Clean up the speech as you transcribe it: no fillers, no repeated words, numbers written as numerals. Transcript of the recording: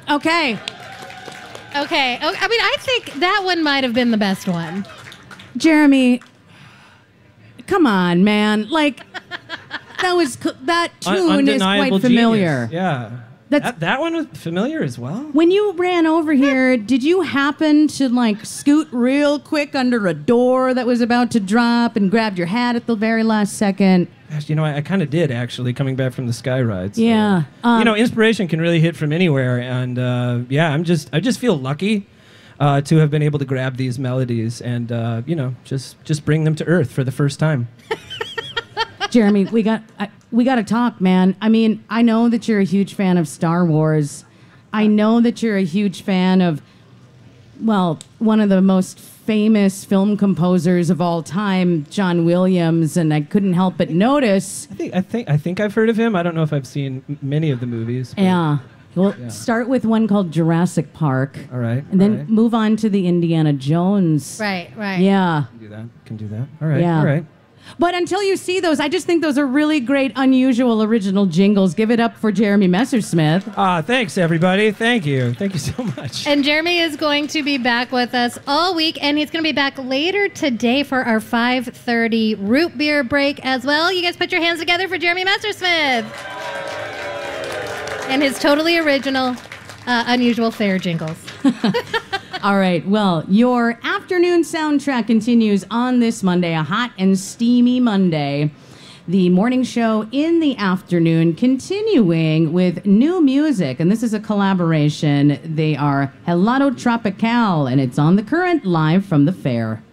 Okay. Okay. I mean, I think that one might have been the best one. Jeremy, come on, man. Like, that tune is Undeniable quite familiar. Genius. Yeah. That one was familiar as well? When you ran over here, did you happen to, like, scoot real quick under a door that was about to drop and grabbed your hat at the very last second? Gosh, I kind of did, actually, coming back from the Sky Ride. So. Yeah. Inspiration can really hit from anywhere. And, I just feel lucky to have been able to grab these melodies and, just bring them to Earth for the first time. Jeremy, we got to talk, man. I mean, I know that you're a huge fan of Star Wars. I know that you're a huge fan of, well, one of the most famous film composers of all time, John Williams, and I couldn't help but notice. I think I've heard of him. I don't know if I've seen many of the movies. Yeah. We'll start with one called Jurassic Park. All right. And then move on to the Indiana Jones. Right. Yeah. Can do that. All right. Yeah. All right. But until you see those, I just think those are really great, unusual, original jingles. Give it up for Jeremy Messersmith. Thanks, everybody. Thank you. Thank you so much. And Jeremy is going to be back with us all week, and he's going to be back later today for our 5:30 root beer break as well. You guys put your hands together for Jeremy Messersmith. And his totally original, unusual fair jingles. All right. Well, your afternoon soundtrack continues on this Monday, a hot and steamy Monday. The morning show in the afternoon continuing with new music. And this is a collaboration. They are Helado Tropical, and it's on The Current live from the fair.